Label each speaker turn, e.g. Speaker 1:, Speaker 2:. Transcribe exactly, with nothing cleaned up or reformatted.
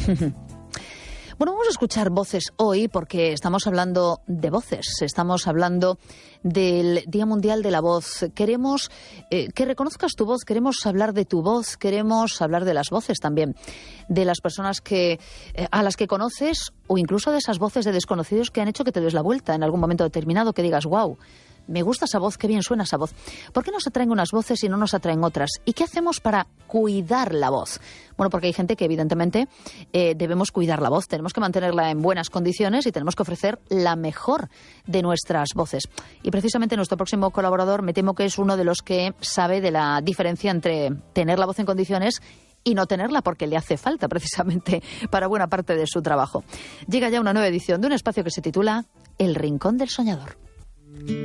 Speaker 1: Bueno, vamos a escuchar voces hoy porque estamos hablando de voces, estamos hablando del Día Mundial de la Voz. Queremos eh, que reconozcas tu voz, queremos hablar de tu voz, queremos hablar de las voces también, de las personas que eh, a las que conoces o incluso de esas voces de desconocidos que han hecho que te des la vuelta en algún momento determinado, que digas, wow, me gusta esa voz, qué bien suena esa voz. ¿Por qué nos atraen unas voces y no nos atraen otras? ¿Y qué hacemos para cuidar la voz? Bueno, porque hay gente que evidentemente eh, debemos cuidar la voz, tenemos que mantenerla en buenas condiciones y tenemos que ofrecer la mejor de nuestras voces. Y precisamente nuestro próximo colaborador me temo que es uno de los que sabe de la diferencia entre tener la voz en condiciones y no tenerla, porque le hace falta precisamente para buena parte de su trabajo. Llega ya una nueva edición de un espacio que se titula El Rincón del Soñador.